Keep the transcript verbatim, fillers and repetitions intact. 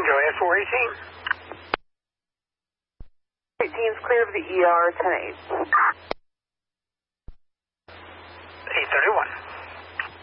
Tango, S four eighteen. eighteen's clear of the E R, ten eight.